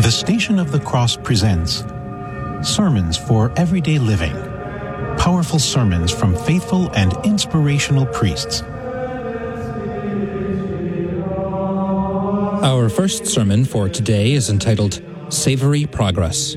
The Station of the Cross presents Sermons for Everyday Living. Powerful sermons from faithful and inspirational priests. Our first sermon for today is entitled Savory Progress.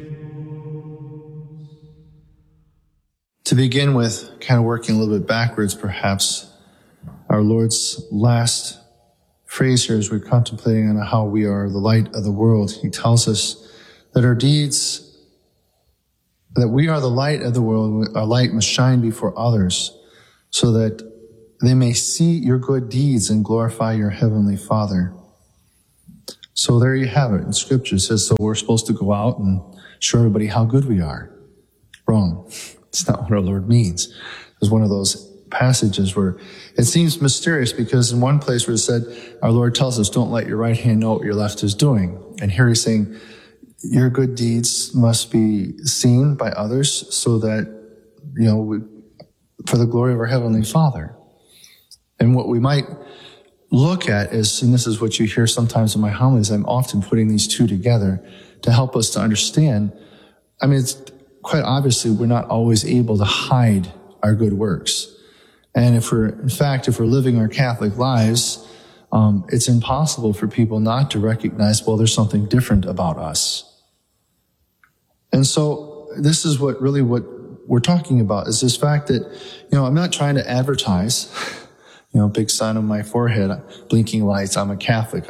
To begin with, kind of working a little bit backwards perhaps, our Lord's last phrase here as we're contemplating on how we are the light of the world. He tells us that our deeds, that we are the light of the world, our light must shine before others so that they may see your good deeds and glorify your heavenly Father. So there you have it. In Scripture it says, so we're supposed to go out and show everybody how good we are. Wrong. It's not what our Lord means. It's one of those passages where it seems mysterious because in one place where it said, our Lord tells us, don't let your right hand know what your left is doing. And here he's saying, your good deeds must be seen by others so that, for the glory of our Heavenly Father. And what we might look at is, and this is what you hear sometimes in my homilies, I'm often putting these two together to help us to understand. It's quite obviously we're not always able to hide our good works. And if we're living our Catholic lives, it's impossible for people not to recognize, well, there's something different about us. And so this is what we're talking about is this fact that, I'm not trying to advertise, big sign on my forehead, blinking lights, I'm a Catholic.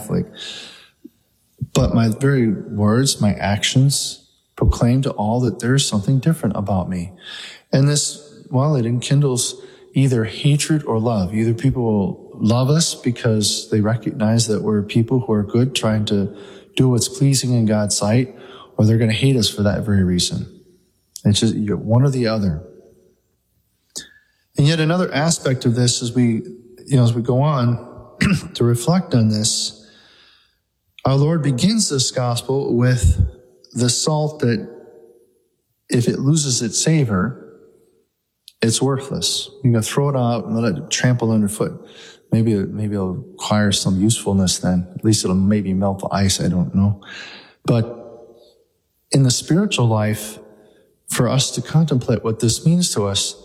But my very words, my actions proclaim to all that there's something different about me. And this, it enkindles either hatred or love. Either people will love us because they recognize that we're people who are good, trying to do what's pleasing in God's sight, or they're going to hate us for that very reason. It's just one or the other. And yet another aspect of this as we go on to reflect on this, our Lord begins this gospel with the salt that if it loses its savor, it's worthless. You're going to throw it out and let it trample underfoot. Maybe it'll acquire some usefulness then. At least it'll maybe melt the ice, I don't know. But in the spiritual life, for us to contemplate what this means to us,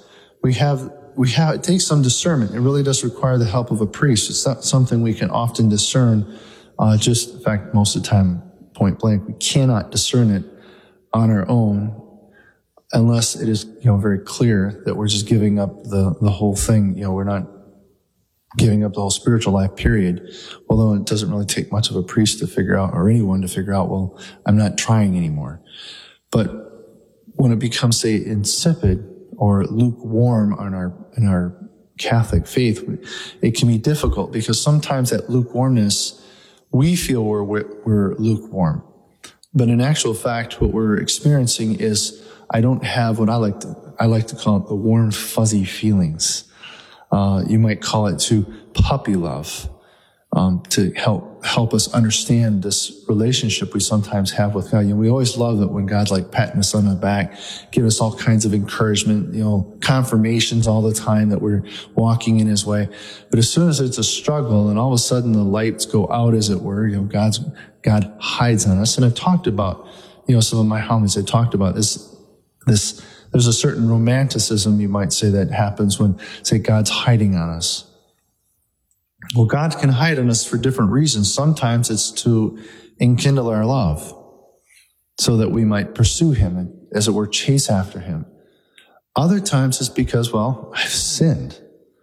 it takes some discernment. It really does require the help of a priest. It's not something we can often discern. In fact, most of the time, point blank, we cannot discern it on our own unless it is, very clear that we're just giving up the whole thing. We're not giving up the whole spiritual life, period. Although it doesn't really take much of a priest to figure out, or anyone to figure out, well, I'm not trying anymore. But when it becomes, say, insipid or lukewarm in our Catholic faith, it can be difficult because sometimes that lukewarmness, we feel we're lukewarm. But in actual fact, what we're experiencing is I don't have what I like to call it the warm, fuzzy feelings. You might call it to puppy love, to help us understand this relationship we sometimes have with God. We always love it when God's like patting us on the back, give us all kinds of encouragement, confirmations all the time that we're walking in His way. But as soon as it's a struggle and all of a sudden the lights go out, as it were, God hides on us. And I've talked about, some of my homilies, I talked about this, there's a certain romanticism, you might say, that happens when, say, God's hiding on us. Well, God can hide on us for different reasons. Sometimes it's to enkindle our love so that we might pursue Him and, as it were, chase after Him. Other times it's because, I've sinned.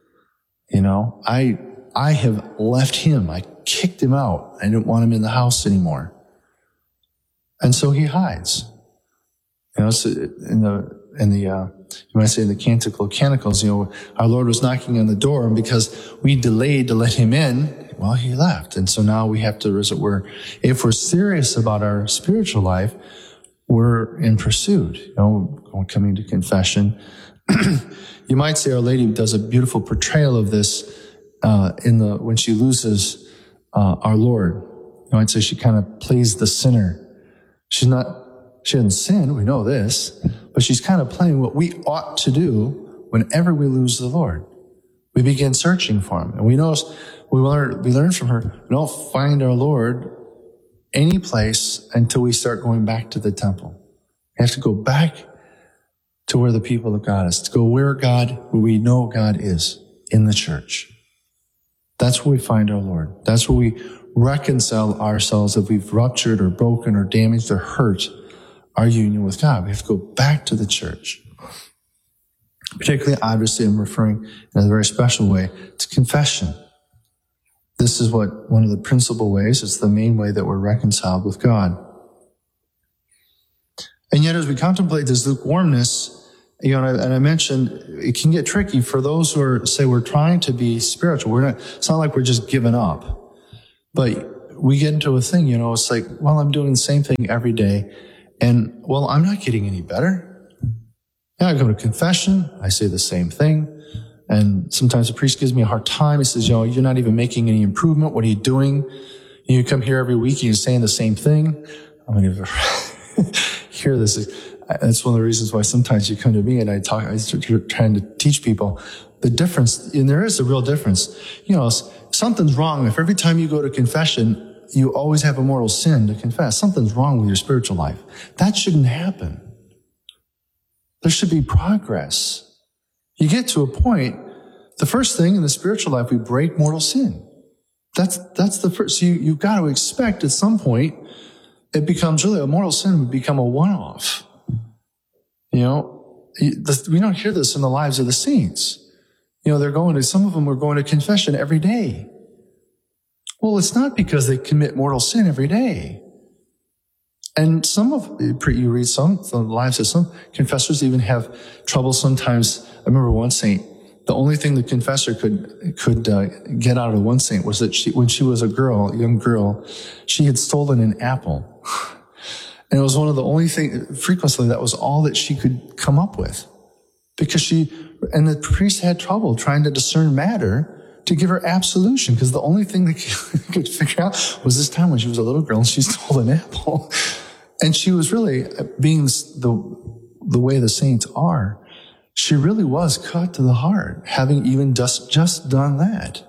I have left Him. I kicked Him out. I didn't want Him in the house anymore. And so He hides. So you might say in the Canticle of Canticles, our Lord was knocking on the door, and because we delayed to let Him in, He left. And so now we have to, as it were, if we're serious about our spiritual life, we're in pursuit. Coming to confession. You might say Our Lady does a beautiful portrayal of this when she loses our Lord. I'd say she kind of plays the sinner. She hasn't sinned, we know this, but she's kind of playing what we ought to do whenever we lose the Lord. We begin searching for Him. And we learn from her, we don't find our Lord any place until we start going back to the temple. We have to go back to where the people of God is, to go where we know God is, in the church. That's where we find our Lord. That's where we reconcile ourselves if we've ruptured or broken or damaged or hurt our union with God. We have to go back to the church. Particularly, obviously, I'm referring in a very special way to confession. This is one of the principal ways, it's the main way that we're reconciled with God. And yet, as we contemplate this lukewarmness, and I mentioned it can get tricky for those who say we're trying to be spiritual. It's not like we're just giving up, but we get into a thing, it's like, well, I'm doing the same thing every day, and well, I'm not getting any better. Yeah, I go to confession, I say the same thing. And sometimes the priest gives me a hard time. He says, you're not even making any improvement. What are you doing? You come here every week and you're saying the same thing. I'm going to hear this. That's one of the reasons why sometimes you come to me and I start trying to teach people the difference. And there is a real difference. Something's wrong. If every time you go to confession, you always have a mortal sin to confess, something's wrong with your spiritual life. That shouldn't happen. There should be progress. You get to a point, the first thing in the spiritual life, we break mortal sin. That's the first. So you've got to expect at some point, it becomes really a mortal sin would become a one-off. We don't hear this in the lives of the saints. Some of them are going to confession every day. Well, it's not because they commit mortal sin every day. And you read the lives of some confessors even have trouble sometimes. I remember one saint, the only thing the confessor could get out of one saint was that when she was a young girl, she had stolen an apple. And it was one of the only things, frequently, that was all that she could come up with. Because and the priest had trouble trying to discern matter to give her absolution, because the only thing they could figure out was this time when she was a little girl and she stole an apple. And she was really, being the way the saints are, she really was cut to the heart, having even just done that.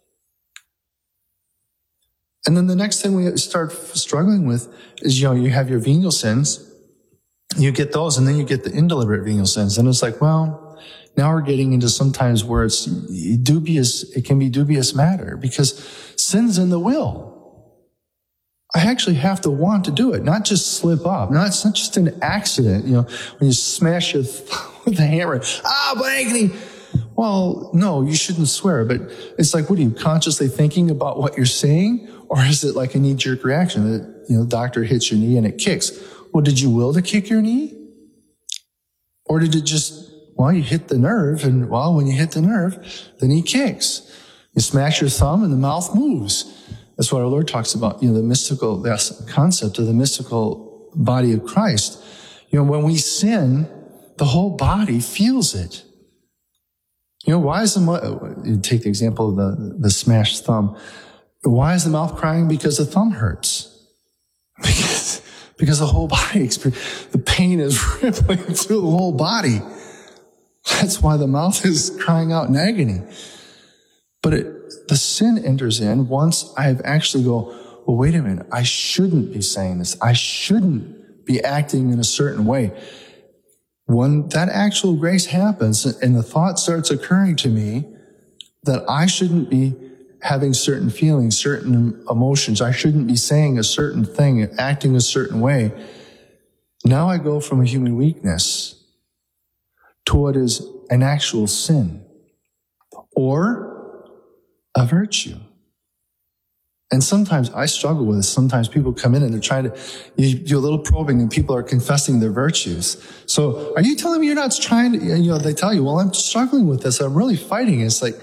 And then the next thing we start struggling with is, you have your venial sins, you get those, and then you get the indeliberate venial sins. And it's like, well, now we're getting into sometimes where it's dubious, it can be dubious matter, because sin's in the will. I actually have to want to do it, not just slip up. It's not just an accident, when you smash your thumb with a hammer, blankety. Well, no, you shouldn't swear, but it's like, what are you consciously thinking about what you're saying? Or is it like a knee-jerk reaction that, the doctor hits your knee and it kicks? Well, did you will to kick your knee? Or did it just, you hit the nerve, and when you hit the nerve, the knee kicks. You smash your thumb and the mouth moves. That's what our Lord talks about, the concept of the mystical body of Christ. When we sin, the whole body feels it. Why is you take the example of the smashed thumb. Why is the mouth crying? Because the thumb hurts. Because the whole body the pain is rippling through the whole body. That's why the mouth is crying out in agony. But the sin enters in once I actually go, well, wait a minute, I shouldn't be saying this. I shouldn't be acting in a certain way. When that actual grace happens and the thought starts occurring to me that I shouldn't be having certain feelings, certain emotions, I shouldn't be saying a certain thing, acting a certain way, now I go from a human weakness to what is an actual sin or a virtue. And sometimes I struggle with this. Sometimes people come in and they're trying to, you do a little probing and people are confessing their virtues. So are you telling me you're not trying to, they tell you, well, I'm struggling with this. I'm really fighting. It's like,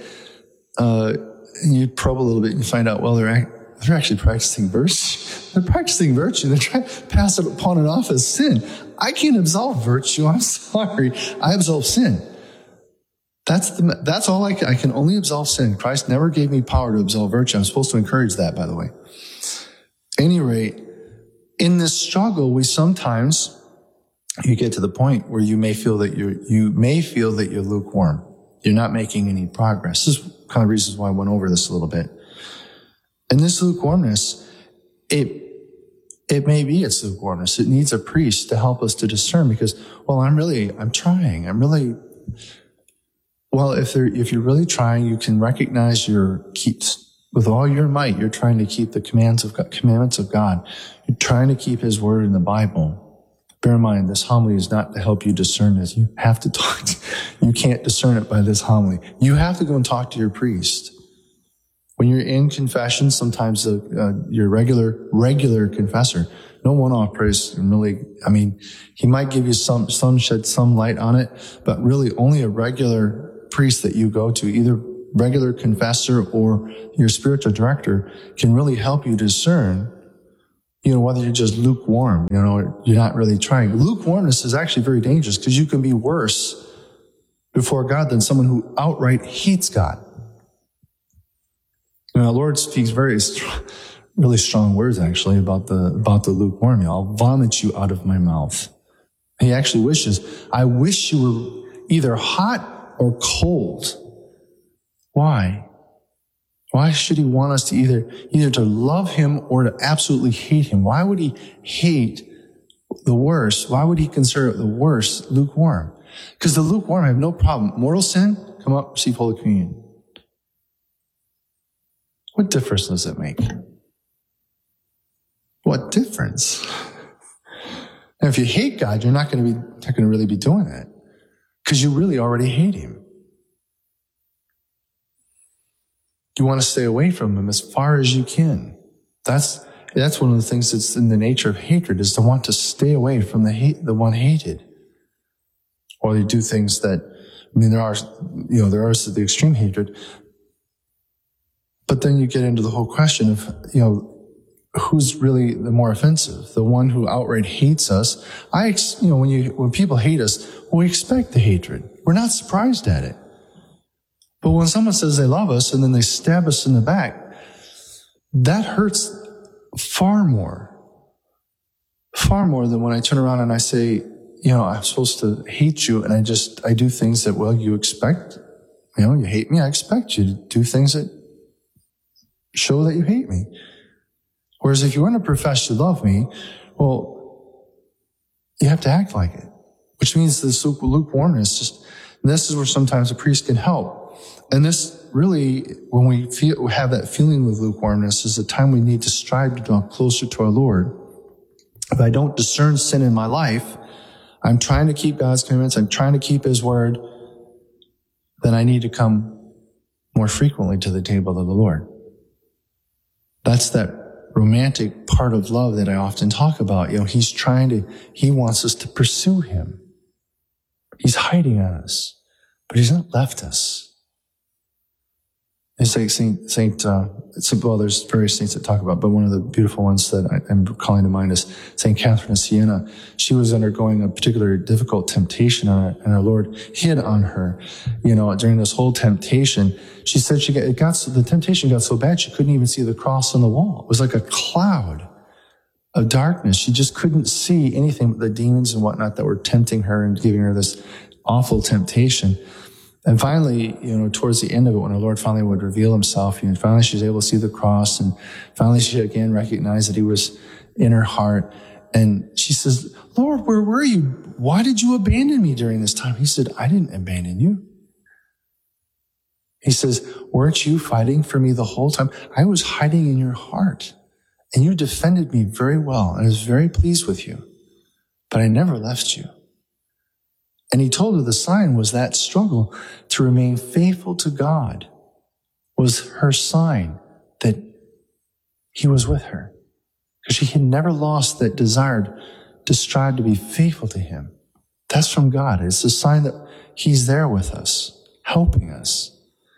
and you probe a little bit and you find out, well, they're actually practicing virtue. They're practicing virtue. They're trying to pass it upon and off as sin. I can't absolve virtue. I'm sorry. I absolve sin. That's all I can only absolve sin. Christ never gave me power to absolve virtue. I'm supposed to encourage that, by the way. At any rate, in this struggle, you get to the point where you may feel that you're lukewarm. You're not making any progress. This is kind of reasons why I went over this a little bit. And this lukewarmness, it may be it's lukewarmness. It needs a priest to help us to discern because, well, I'm trying. If you're really trying, you can recognize with all your might, you're trying to keep the commandments of God. You're trying to keep his word in the Bible. Bear in mind, this homily is not to help you discern this. You have to you can't discern it by this homily. You have to go and talk to your priest. When you're in confession, sometimes your regular confessor, no one-off priest can really, he might give you shed some light on it, but really only a regular priest that you go to, either regular confessor or your spiritual director, can really help you discern, whether you're just lukewarm, you're not really trying. Lukewarmness is actually very dangerous because you can be worse before God than someone who outright hates God. The Lord speaks really strong words actually about the lukewarm. I'll vomit you out of my mouth. He actually I wish you were either hot or cold. Why? Why should he want us to either to love him or to absolutely hate him? Why would he hate the worst? Why would he consider the worst lukewarm? Because the lukewarm have no problem. Mortal sin, come up, receive Holy Communion. What difference does it make? What difference? And if you hate God, you're not going to really be doing that because you really already hate him. You want to stay away from him as far as you can. That's one of the things that's in the nature of hatred, is to want to stay away from the one hated. Or they do things that, there are the extreme hatred. But then you get into the whole question of, who's really the more offensive? The one who outright hates us. When people hate us, we expect the hatred. We're not surprised at it. But when someone says they love us and then they stab us in the back, that hurts far more than when I turn around and I say, I'm supposed to hate you, and I do things that, well, you expect. You hate me, I expect you to do things that show that you hate me. Whereas if you want to profess to love me, well, you have to act like it, which means this lukewarmness. This is where sometimes a priest can help. And this really, when we have that feeling with lukewarmness, is the time we need to strive to draw closer to our Lord. If I don't discern sin in my life, I'm trying to keep God's commandments, I'm trying to keep his word, then I need to come more frequently to the table of the Lord. That's that romantic part of love that I often talk about. He wants us to pursue him. He's hiding on us, but he's not left us. It's like there's various saints that talk about, but one of the beautiful ones that I'm calling to mind is St. Catherine of Siena. She was undergoing a particularly difficult temptation, and our Lord hid on her. During this whole temptation, she said the temptation got so bad she couldn't even see the cross on the wall. It was like a cloud of darkness. She just couldn't see anything but the demons and whatnot that were tempting her and giving her this awful temptation. And finally, towards the end of it, when our Lord finally would reveal himself, finally she was able to see the cross, and finally she again recognized that he was in her heart. And she says, Lord, where were you? Why did you abandon me during this time? He said, I didn't abandon you. He says, weren't you fighting for me the whole time? I was hiding in your heart, and you defended me very well, and I was very pleased with you, but I never left you. And he told her the sign was that struggle to remain faithful to God was her sign that he was with her. Because she had never lost that desire to strive to be faithful to him. That's from God. It's a sign that he's there with us, helping us.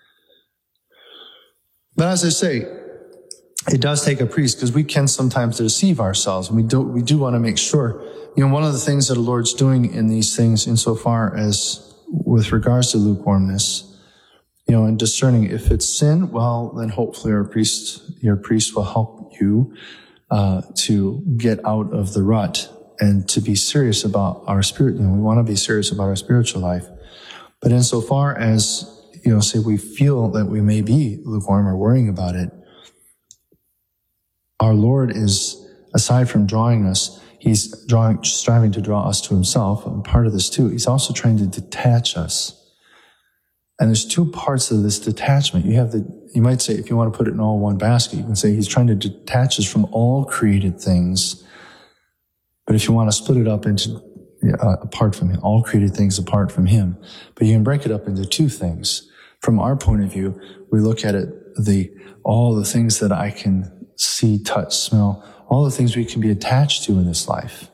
But as I say, it does take a priest, because we can sometimes deceive ourselves, and we do want to make sure. One of the things that the Lord's doing in these things, insofar as with regards to lukewarmness, and discerning if it's sin, well, then hopefully your priest will help you to get out of the rut and to be serious about our spirit. We want to be serious about our spiritual life. But insofar as, say we feel that we may be lukewarm or worrying about it, our Lord is aside from drawing us, he's striving to draw us to himself. And part of this too, he's also trying to detach us. And there's two parts of this detachment. You might say, if you want to put it in all one basket, you can say he's trying to detach us from all created things. But if you want to split it up into apart from him, all created things apart from him, but you can break it up into two things. From our point of view, we look at it, all the things that I can see, touch, smell, all the things we can be attached to in this life.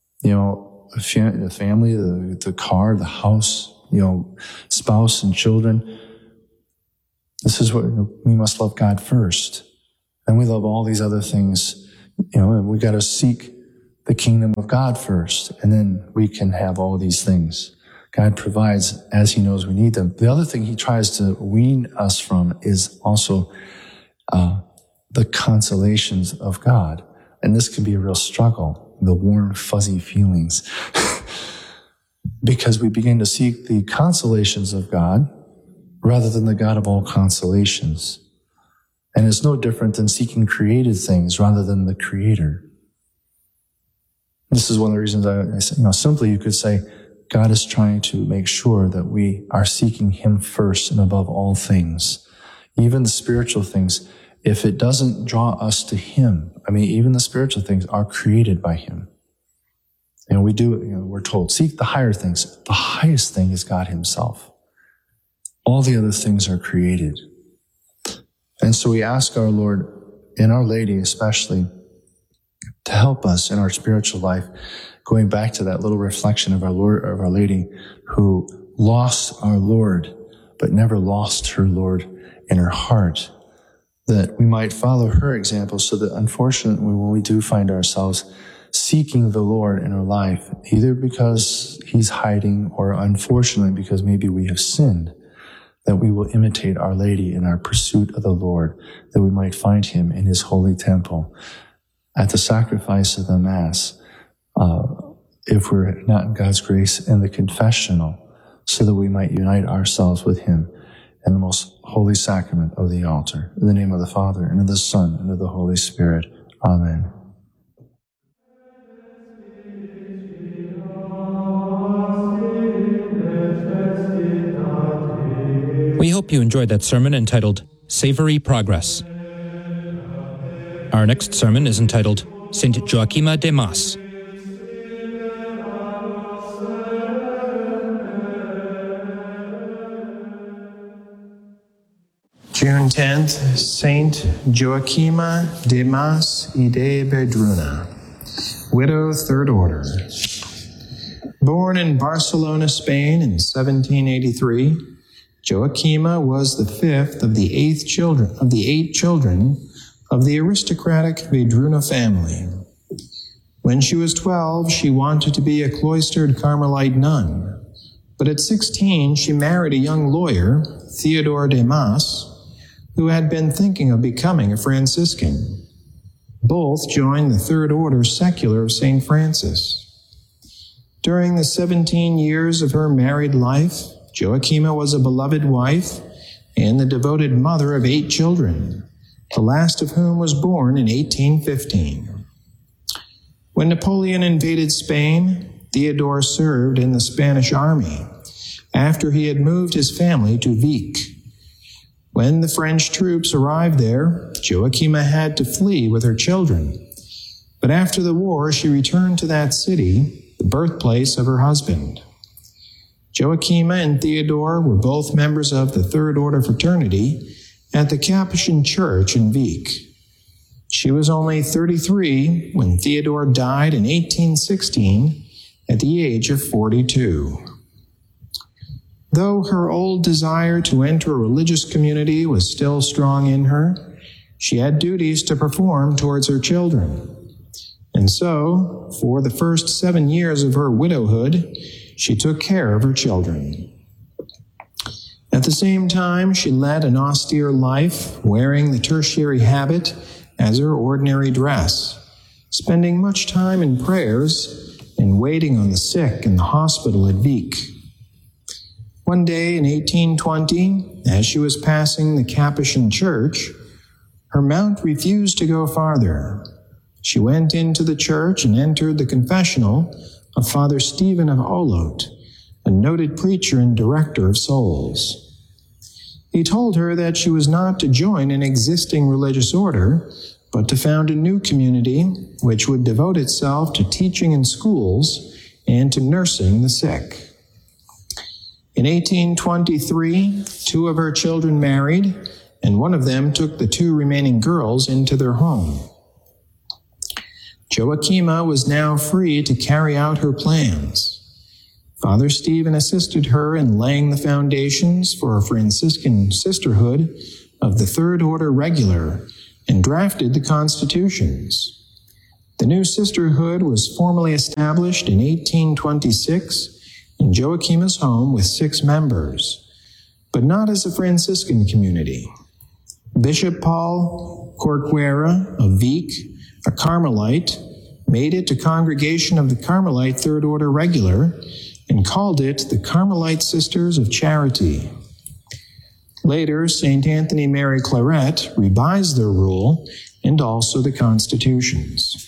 The family, the car, the house, spouse and children. This is what we must love God first. Then we love all these other things, and we got to seek the kingdom of God first, and then we can have all these things. God provides as he knows we need them. The other thing he tries to wean us from is also the consolations of God. And this can be a real struggle, the warm, fuzzy feelings. Because we begin to seek the consolations of God rather than the God of all consolations. And it's no different than seeking created things rather than the Creator. This is one of the reasons I say, simply you could say, God is trying to make sure that we are seeking him first and above all things. Even the spiritual things, if it doesn't draw us to him, even the spiritual things are created by him. And we're told, seek the higher things. The highest thing is God himself. All the other things are created. And so we ask our Lord, and Our Lady especially, to help us in our spiritual life, going back to that little reflection of our Lord, of Our Lady, who lost our Lord, but never lost her Lord in her heart, that we might follow her example so that unfortunately when we do find ourselves seeking the Lord in our life, either because he's hiding or unfortunately because maybe we have sinned, that we will imitate Our Lady in our pursuit of the Lord, that we might find him in his holy temple at the sacrifice of the Mass, if we're not in God's grace, in the confessional, so that we might unite ourselves with him in the most holy sacrament of the altar. In the name of the Father, and of the Son, and of the Holy Spirit. Amen. We hope you enjoyed that sermon entitled Savory Progress. Our next sermon is entitled Saint Joachima de Mas. June 10th, Saint Joachima de Mas y de Bedruna, widow, Third Order. Born in Barcelona, Spain in 1783, Joachima was the fifth of the eight children of the aristocratic Bedruna family. When she was 12, she wanted to be a cloistered Carmelite nun, but at 16, she married a young lawyer, Theodore de Mas, who had been thinking of becoming a Franciscan. Both joined the Third Order Secular of St. Francis. During the 17 years of her married life, Joachima was a beloved wife and the devoted mother of 8 children, the last of whom was born in 1815. When Napoleon invaded Spain, Theodore served in the Spanish army after he had moved his family to Vic. When the French troops arrived there, Joachima had to flee with her children. But after the war, she returned to that city, the birthplace of her husband. Joachima and Theodore were both members of the Third Order fraternity at the Capuchin Church in Vic. She was only 33 when Theodore died in 1816 at the age of 42. Though her old desire to enter a religious community was still strong in her, she had duties to perform towards her children. And so, for the first 7 years of her widowhood, she took care of her children. At the same time, she led an austere life, wearing the tertiary habit as her ordinary dress, spending much time in prayers and waiting on the sick in the hospital at Vic. One day in 1820, as she was passing the Capuchin Church, her mount refused to go farther, She went into the church and entered the confessional of Father Stephen of Olot, a noted preacher and director of souls. He told her that she was not to join an existing religious order, but to found a new community which would devote itself to teaching in schools and to nursing the sick. In 1823, 2 of her children married, and one of them took the 2 remaining girls into their home. Joachima was now free to carry out her plans. Father Stephen assisted her in laying the foundations for a Franciscan sisterhood of the Third Order Regular and drafted the constitutions. The new sisterhood was formally established in 1826 in Joachima's home with 6 members, but not as a Franciscan community. Bishop Paul Corcuera of Vic, a Carmelite, made it a congregation of the Carmelite Third Order Regular and called it the Carmelite Sisters of Charity. Later, St. Anthony Mary Claret revised their rule and also the constitutions.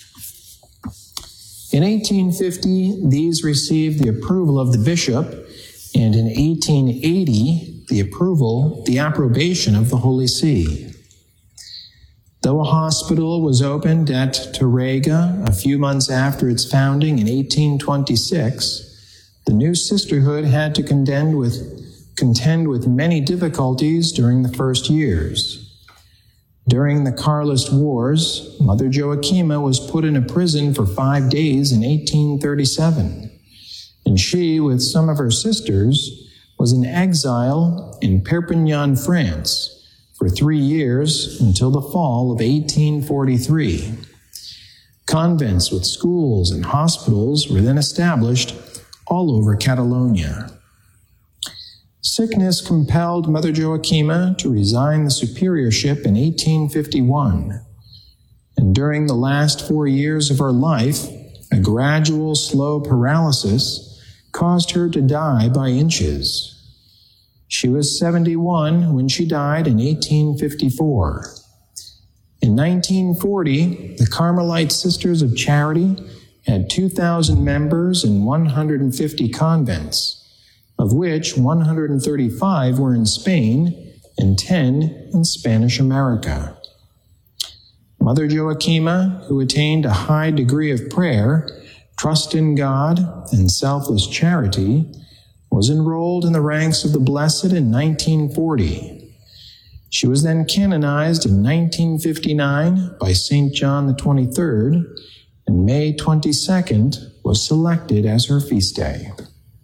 In 1850, these received the approval of the bishop, and in 1880, the approbation of the Holy See. Though a hospital was opened at Tarrega a few months after its founding in 1826, the new sisterhood had to contend with many difficulties during the first years. During the Carlist Wars, Mother Joachima was put in a prison for 5 days in 1837, and she, with some of her sisters, was in exile in Perpignan, France, for 3 years until the fall of 1843. Convents with schools and hospitals were then established all over Catalonia. Sickness compelled Mother Joachima to resign the superiorship in 1851, and during the last 4 years of her life, a gradual, slow paralysis caused her to die by inches. She was 71 when she died in 1854. In 1940, the Carmelite Sisters of Charity had 2,000 members in 150 convents, of which 135 were in Spain and 10 in Spanish America. Mother Joachima, who attained a high degree of prayer, trust in God, and selfless charity, was enrolled in the ranks of the Blessed in 1940. She was then canonized in 1959 by St. John the 23rd, and May 22nd was selected as her feast day.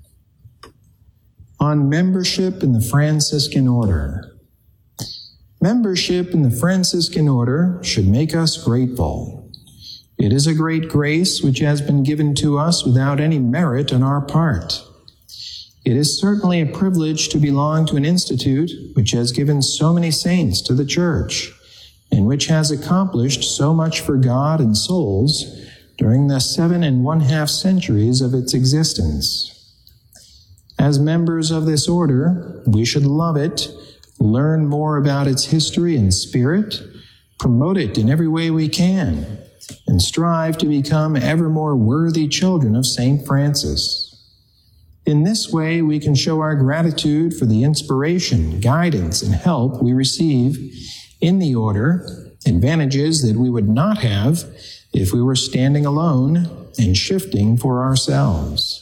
On membership in the Franciscan Order. Membership in the Franciscan Order should make us grateful. It is a great grace which has been given to us without any merit on our part. It is certainly a privilege to belong to an institute which has given so many saints to the Church, and which has accomplished so much for God and souls during the 7½ centuries of its existence. As members of this order, we should love it, learn more about its history and spirit, promote it in every way we can, and strive to become ever more worthy children of St. Francis. In this way, we can show our gratitude for the inspiration, guidance, and help we receive in the order, advantages that we would not have if we were standing alone and shifting for ourselves.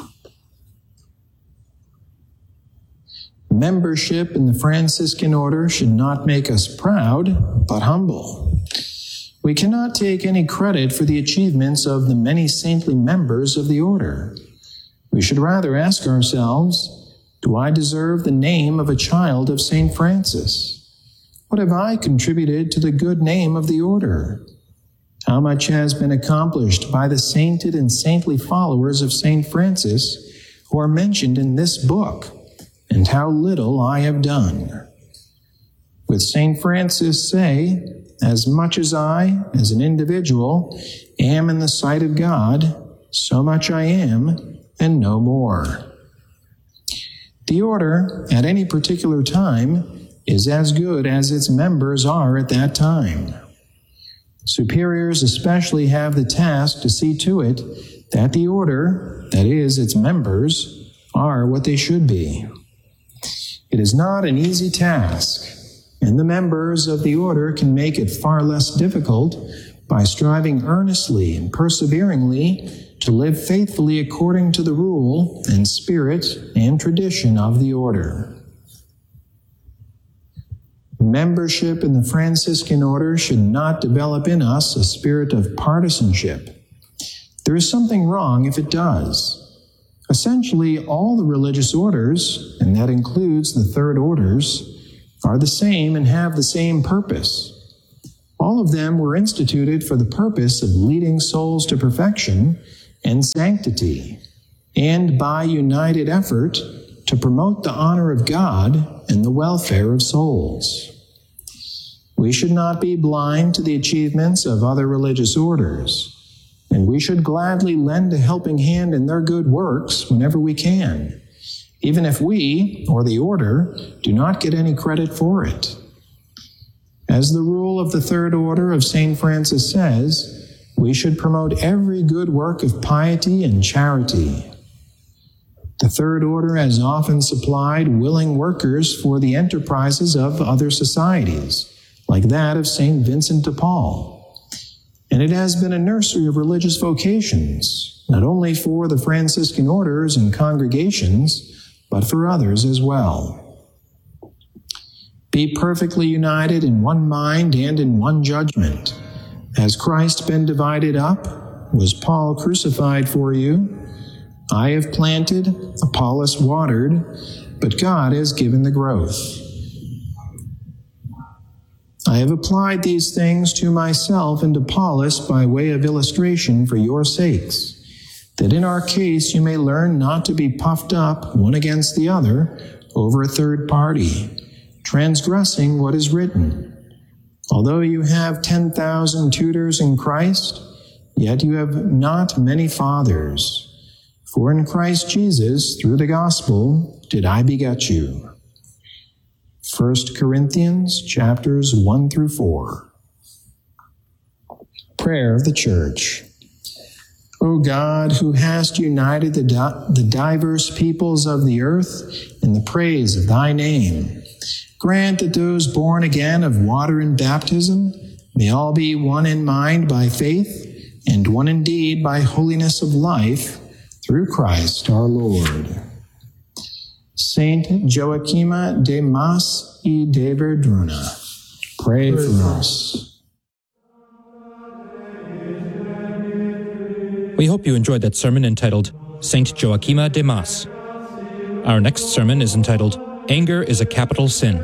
Membership in the Franciscan Order should not make us proud, but humble. We cannot take any credit for the achievements of the many saintly members of the order. We should rather ask ourselves, do I deserve the name of a child of St. Francis? What have I contributed to the good name of the order? How much has been accomplished by the sainted and saintly followers of St. Francis who are mentioned in this book, and how little I have done? With St. Francis say, as much as I, as an individual, am in the sight of God, so much I am, and no more. The order, at any particular time, is as good as its members are at that time. Superiors especially have the task to see to it that the order, that is, its members, are what they should be. It is not an easy task, and the members of the order can make it far less difficult by striving earnestly and perseveringly to live faithfully according to the rule and spirit and tradition of the order. Membership in the Franciscan order should not develop in us a spirit of partisanship. There is something wrong if it does. Essentially, all the religious orders, and that includes the third orders, are the same and have the same purpose. All of them were instituted for the purpose of leading souls to perfection and sanctity, and by united effort to promote the honor of God and the welfare of souls. We should not be blind to the achievements of other religious orders, and we should gladly lend a helping hand in their good works whenever we can, even if we, or the order, do not get any credit for it. As the rule of the Third Order of St. Francis says, we should promote every good work of piety and charity. The Third Order has often supplied willing workers for the enterprises of other societies, like that of St. Vincent de Paul. And it has been a nursery of religious vocations, not only for the Franciscan orders and congregations, but for others as well. Be perfectly united in one mind and in one judgment. Has Christ been divided up? Was Paul crucified for you? I have planted, Apollos watered, but God has given the growth. I have applied these things to myself and Apollos by way of illustration for your sakes, that in our case you may learn not to be puffed up one against the other over a third party, transgressing what is written. Although you have 10,000 tutors in Christ, yet you have not many fathers. For in Christ Jesus, through the gospel, did I beget you. 1 Corinthians chapters 1 through 4. Prayer of the Church. O God, who hast united the diverse peoples of the earth in the praise of thy name, grant that those born again of water and baptism may all be one in mind by faith, and one in deed by holiness of life, through Christ our Lord. Saint Joachima de Mas y de Verdruna, pray for us. We hope you enjoyed that sermon entitled Saint Joachima de Mas. Our next sermon is entitled Anger is a Capital Sin.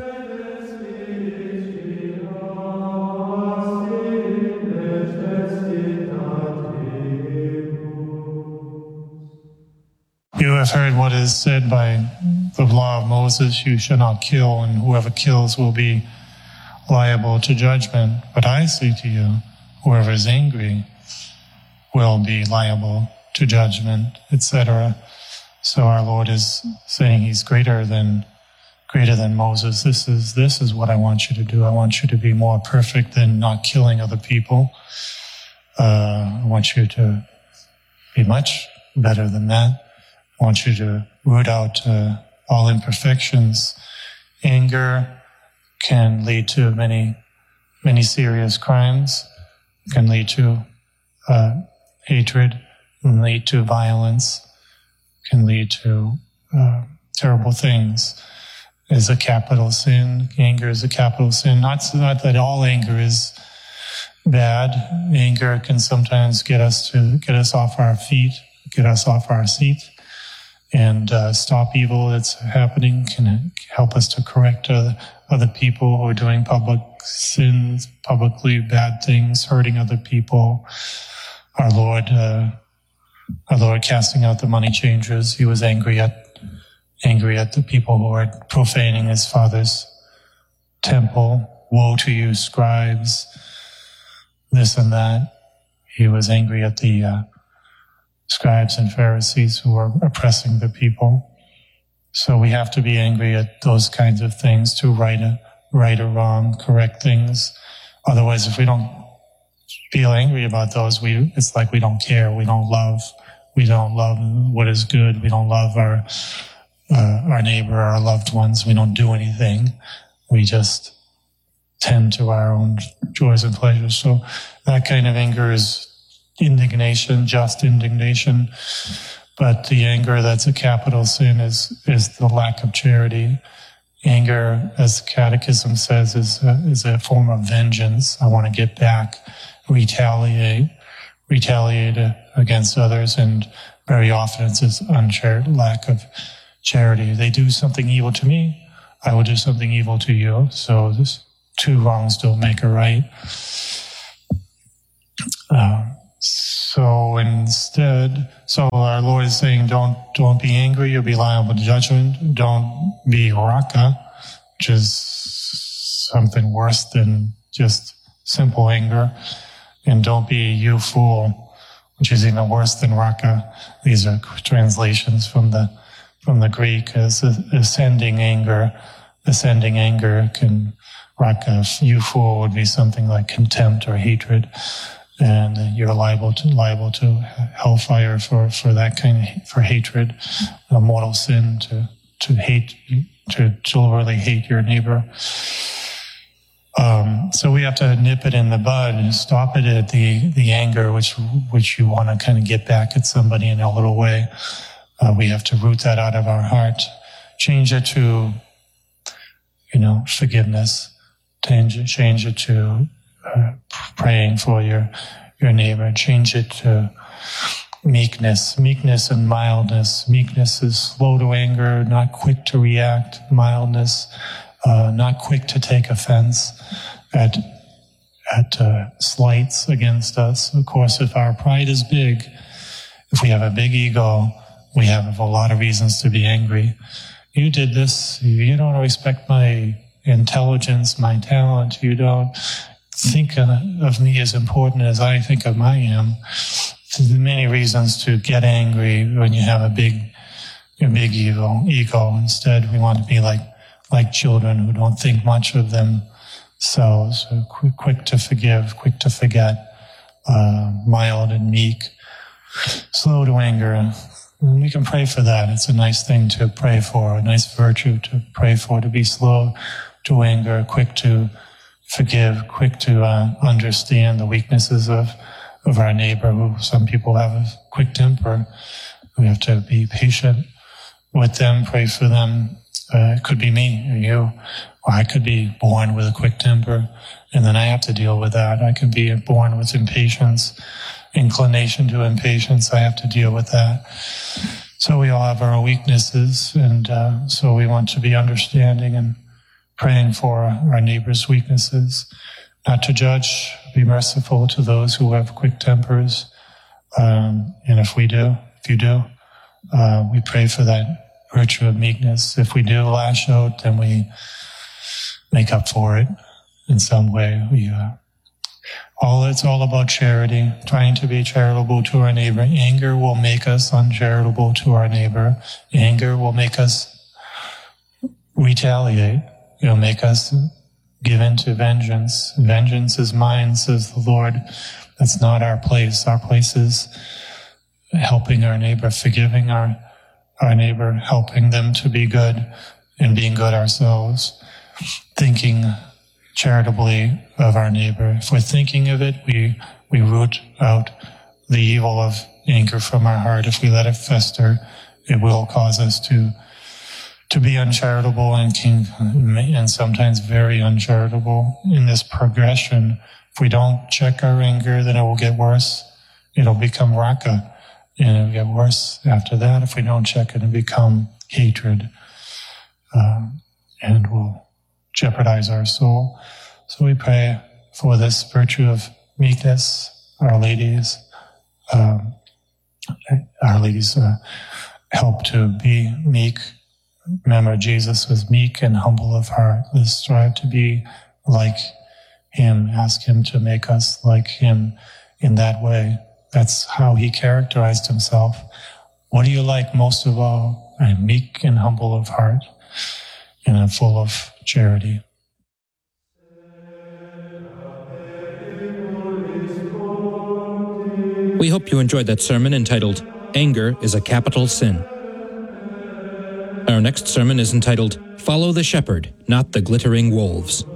You have heard what is said by the law of Moses, you shall not kill, and whoever kills will be liable to judgment. But I say to you, whoever is angry will be liable to judgment, etc. So our Lord is saying he's greater than Moses. This is what I want you to do. I want you to be more perfect than not killing other people. I want you to be much better than that. I want you to root out all imperfections. Anger can lead to many, many serious crimes, can lead to hatred, can lead to violence, can lead to terrible things. Is a capital sin. Anger is a capital sin. Not that all anger is bad. Anger can sometimes get us off our feet, get us off our seat, and stop evil that's happening, can help us to correct other people who are doing public sins, publicly bad things, hurting other people. Our Lord casting out the money changers, he was angry at the people who are profaning his Father's temple. Woe to you, scribes, this and that. He was angry at the scribes and Pharisees who are oppressing the people. So we have to be angry at those kinds of things to right or wrong, correct things. Otherwise, if we don't feel angry about those, it's like we don't care, we don't love what is good, we don't love our neighbor, our loved ones, we don't do anything, we just tend to our own joys and pleasures. So that kind of anger is indignation, just indignation. But the anger that's a capital sin is the lack of charity. Anger, as the Catechism says, is a form of vengeance. I want to get back, retaliate against others, and very often it's this lack of charity. They do something evil to me, I will do something evil to you. So this two wrongs don't make a right. So instead, our Lord is saying, don't be angry, you'll be liable to judgment. Don't be raka, which is something worse than just simple anger. And don't be you fool, which is even worse than raka. These are translations from the Greek as ascending anger. Ascending anger can, raka, you fool would be something like contempt or hatred. And you're liable to hellfire for that kind of, for hatred, a mortal sin, to hate, to deliberately hate your neighbor. So we have to nip it in the bud and stop it at the anger which you want to kind of get back at somebody in a little way. We have to root that out of our heart, change it to, forgiveness, change it to praying for your neighbor, change it to meekness and mildness. Meekness is slow to anger, not quick to react. Mildness, not quick to take offense at slights against us. Of course, if our pride is big, if we have a big ego, we have a lot of reasons to be angry. You did this, you don't respect my intelligence, my talent, you don't think of me as important as I think of I am. There's many reasons to get angry when you have a big ego. Instead, we want to be like children who don't think much of themselves, quick to forgive, quick to forget, mild and meek, slow to anger. And we can pray for that. It's a nice thing to pray for, a nice virtue to pray for, to be slow to anger, quick to forgive, quick to understand the weaknesses of our neighbor, who some people have a quick temper. We have to be patient with them, pray for them. It could be me or you, or I could be born with a quick temper, and then I have to deal with that. I could be born with impatience, inclination to impatience. I have to deal with that. So we all have our weaknesses, and so we want to be understanding and praying for our neighbor's weaknesses, not to judge, be merciful to those who have quick tempers. And if you do, we pray for that virtue of meekness. If we do lash out, then we make up for it in some way. It's all about charity, trying to be charitable to our neighbor. Anger will make us uncharitable to our neighbor. Anger will make us retaliate. It'll make us give in to vengeance. Vengeance is mine, says the Lord. That's not our place. Our place is helping our neighbor, forgiving our neighbor, helping them to be good and being good ourselves, thinking charitably of our neighbor. If we're thinking of it, we root out the evil of anger from our heart. If we let it fester, it will cause us to be uncharitable and sometimes very uncharitable. In this progression, if we don't check our anger, then it will get worse. It'll become raka, and it'll get worse after that. If we don't check it, it'll become hatred, and will jeopardize our soul. So we pray for this virtue of meekness. Our ladies help to be meek. Remember, Jesus was meek and humble of heart. Let's strive to be like him. Ask him to make us like him in that way. That's how he characterized himself. What do you like most of all? I'm meek and humble of heart, and I'm full of charity. We hope you enjoyed that sermon entitled, Anger is a Capital Sin. Our next sermon is entitled, Follow the Shepherd, Not the Glittering Wolves.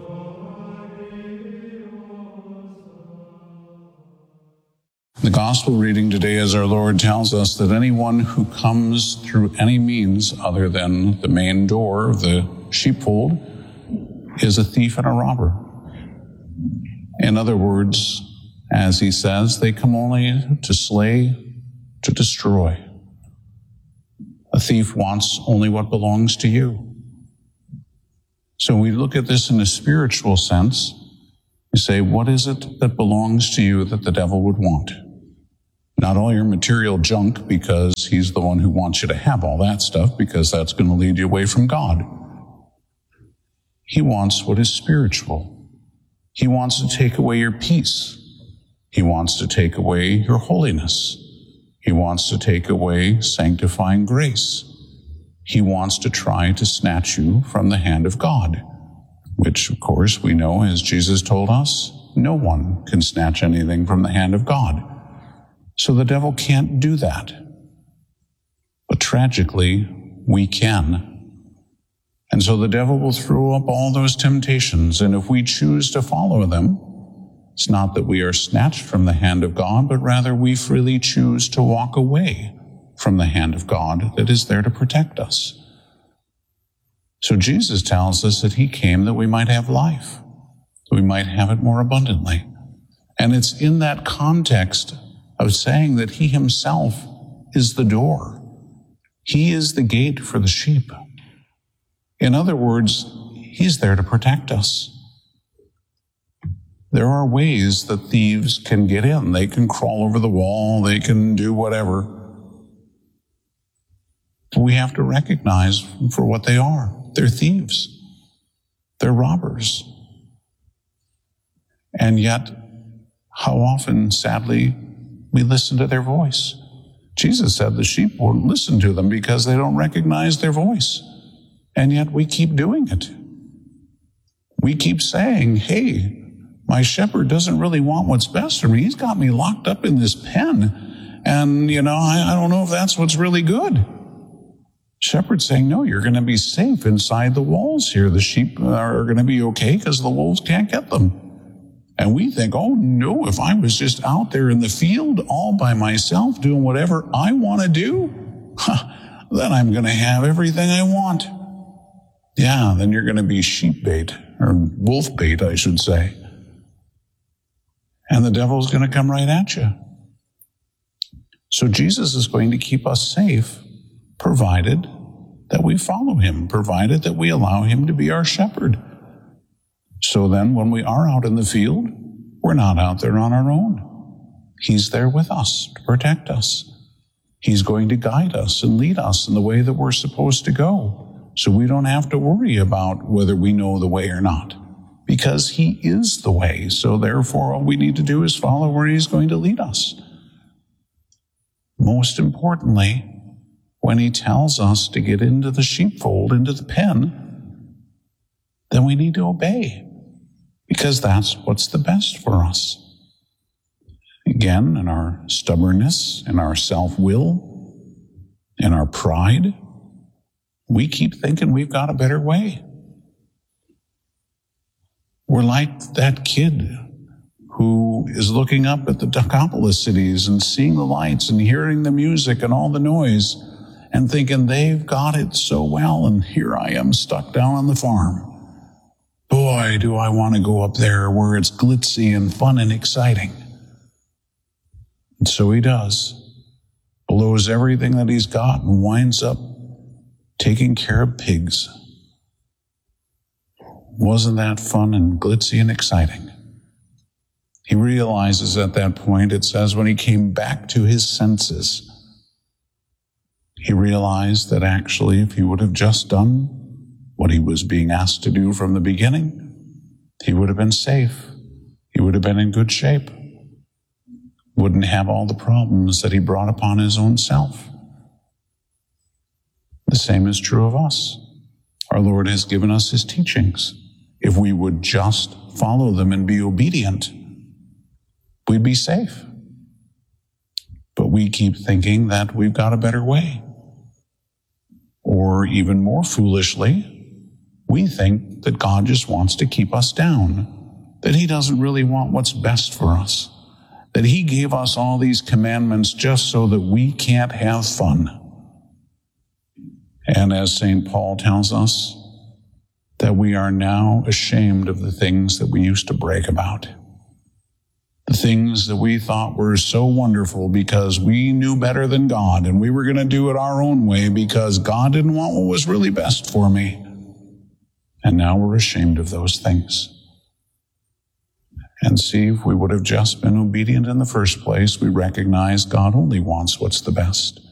The gospel reading today, as our Lord tells us, that anyone who comes through any means other than the main door of the sheepfold is a thief and a robber. In other words, as he says, they come only to slay, to destroy. A thief wants only what belongs to you. So we look at this in a spiritual sense. We say, what is it that belongs to you that the devil would want? Not all your material junk, because he's the one who wants you to have all that stuff, because that's going to lead you away from God. He wants what is spiritual. He wants to take away your peace. He wants to take away your holiness. He wants to take away sanctifying grace. He wants to try to snatch you from the hand of God, which, of course, we know, as Jesus told us, no one can snatch anything from the hand of God. So the devil can't do that. But tragically, we can. And so the devil will throw up all those temptations, and if we choose to follow them, it's not that we are snatched from the hand of God, but rather we freely choose to walk away from the hand of God that is there to protect us. So Jesus tells us that he came that we might have life, that we might have it more abundantly. And it's in that context of saying that he himself is the door. He is the gate for the sheep. In other words, he's there to protect us. There are ways that thieves can get in. They can crawl over the wall. They can do whatever. But we have to recognize for what they are. They're thieves. They're robbers. And yet, how often, sadly, we listen to their voice. Jesus said the sheep won't listen to them because they don't recognize their voice. And yet we keep doing it. We keep saying, hey, my shepherd doesn't really want what's best for me. He's got me locked up in this pen. And, I don't know if that's what's really good. Shepherd's saying, no, you're going to be safe inside the walls here. The sheep are going to be okay because the wolves can't get them. And we think, oh no, if I was just out there in the field all by myself doing whatever I want to do, then I'm going to have everything I want. Yeah, then you're going to be sheep bait, or wolf bait, I should say. And the devil's going to come right at you. So Jesus is going to keep us safe, provided that we follow him, provided that we allow him to be our shepherd. So then when we are out in the field, we're not out there on our own. He's there with us to protect us. He's going to guide us and lead us in the way that we're supposed to go. So we don't have to worry about whether we know the way or not, because he is the way. So therefore, all we need to do is follow where he's going to lead us. Most importantly, when he tells us to get into the sheepfold, into the pen, then we need to obey, because that's what's the best for us. Again, in our stubbornness, in our self-will, in our pride, we keep thinking we've got a better way. We're like that kid who is looking up at the Decapolis cities and seeing the lights and hearing the music and all the noise and thinking they've got it so well, and here I am stuck down on the farm. Boy, do I want to go up there where it's glitzy and fun and exciting. And so he does. Blows everything that he's got and winds up taking care of pigs. Wasn't that fun and glitzy and exciting? He realizes at that point, it says, when he came back to his senses, he realized that actually if he would have just done what he was being asked to do from the beginning, he would have been safe. He would have been in good shape. Wouldn't have all the problems that he brought upon his own self. The same is true of us. Our Lord has given us his teachings. If we would just follow them and be obedient, we'd be safe. But we keep thinking that we've got a better way. Or even more foolishly, we think that God just wants to keep us down, that he doesn't really want what's best for us, that he gave us all these commandments just so that we can't have fun. And as St. Paul tells us, that we are now ashamed of the things that we used to brag about. The things that we thought were so wonderful because we knew better than God and we were going to do it our own way because God didn't want what was really best for me. And now we're ashamed of those things. And see, if we would have just been obedient in the first place, we recognize God only wants what's the best.